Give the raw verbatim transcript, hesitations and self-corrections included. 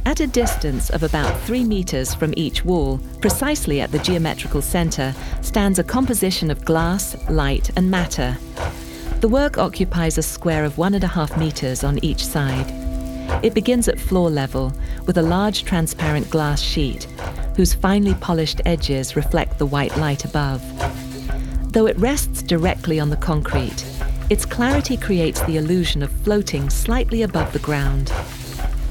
At a distance of about three meters from each wall, precisely at the geometrical center, stands a composition of glass, light, and matter. The work occupies a square of one and a half meters on each side. It begins at floor level with a large transparent glass sheet, whose finely polished edges reflect the white light above. Though it rests directly on the concrete, its clarity creates the illusion of floating slightly above the ground.